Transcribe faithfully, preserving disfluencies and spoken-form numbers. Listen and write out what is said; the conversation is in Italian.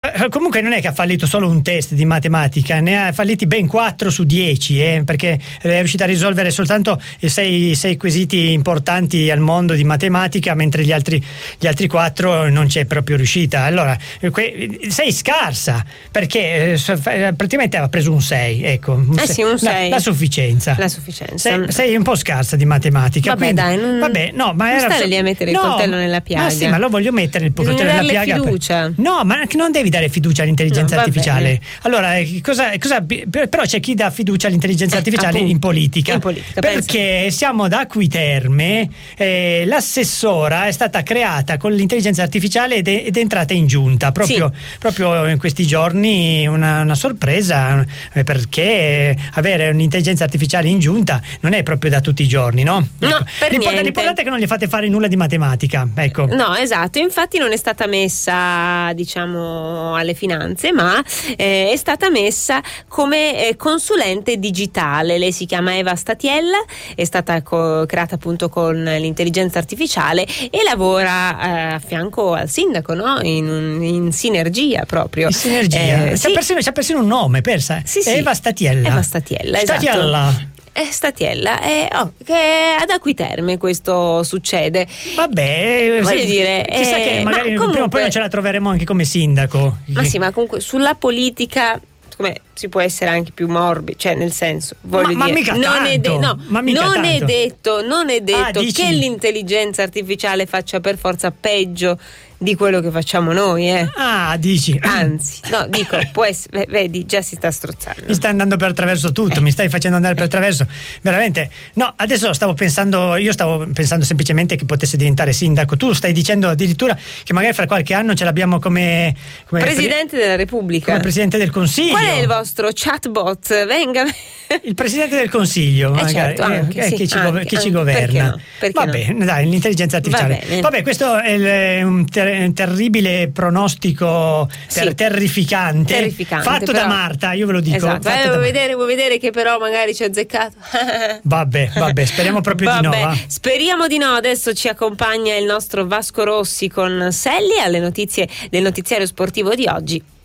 comunque non è che ha fallito solo un test di matematica, ne ha falliti ben quattro su dieci, eh, perché è riuscita a risolvere soltanto sei, sei quesiti importanti al mondo di matematica, mentre gli altri, gli altri quattro non c'è proprio riuscita. Allora, que- sei scarsa, perché eh, praticamente aveva preso un sei, ecco. Un eh sì, un sei. La, la sufficienza. La sufficienza. Sei, sei un po' scarsa di matematica. Vabbè, quindi, dai, non, vabbè, no, ma non era stare lì a mettere no, il coltello nella piaga. Ma sì, ma lo voglio mettere il Bisogna coltello nella darle piaga. fiducia. Per... No, ma non devi dare fiducia all'intelligenza No, artificiale. Allora, cosa, cosa, però c'è chi dà fiducia all'intelligenza eh, artificiale appunto, in politica. In politica perché penso. Siamo da Acquiterme, eh, l'assessora è stata creata con l'intelligenza artificiale ed è, ed è entrata in giunta proprio, sì. proprio in questi giorni, una, una sorpresa, eh, perché avere un'intelligenza artificiale in giunta non è proprio da tutti i giorni, no? No, ecco. per L'importante, l'importante è che non gli fate fare nulla di matematica, ecco. No, esatto, infatti non è stata messa, diciamo, alle finanze, ma eh, è stata messa come eh, consulente digitale. Lei si chiama Eva Statiella, è stata co- creata appunto con l'intelligenza artificiale e lavora eh, a fianco al sindaco, no? In, in sinergia proprio. In sinergia. Eh, c'è, sì. persino, c'è persino un nome, persa. Sì, sì. Eva Statiella. Eva Statiella, esatto. Statiella. È Statiella, è, oh, che ad Acquiterme questo succede. Vabbè, voglio se, dire, chissà eh, che magari ma prima o comunque, poi non ce la troveremo anche come sindaco. Ma sì, ma comunque sulla politica come si può essere anche più morbido, cioè nel senso, voglio ma, dire, ma mica non, tanto, è, de- no, ma mica non è tanto. detto, non è detto Ah, dici? che l'intelligenza artificiale faccia per forza peggio di quello che facciamo noi, eh. Ah, dici. Anzi, no, dico, può essere, vedi, già si sta strozzando. Mi stai andando per attraverso tutto, eh. mi stai facendo andare per attraverso. Veramente. No, adesso stavo pensando, io stavo pensando semplicemente che potesse diventare sindaco. Tu stai dicendo addirittura che magari fra qualche anno ce l'abbiamo come, come Presidente della Repubblica. Come Presidente del Consiglio. Qual è il vostro chatbot? Venga. Il Presidente del Consiglio, eh magari, certo, anche, eh, sì, che ci, anche, chi ci anche, governa. Perché no? Perché Vabbè, no? dai, l'intelligenza artificiale. Va Vabbè, questo è il, un, ter- un terribile pronostico ter- sì. terrificante, terrificante fatto però, da Marta, io ve lo dico. Esatto. Eh, vuoi, vedere, vuoi vedere che però magari ci ha azzeccato? Vabbè, vabbè, speriamo proprio vabbè, di no. Va. Speriamo di no. Adesso ci accompagna il nostro Vasco Rossi con Selli alle notizie del notiziario sportivo di oggi.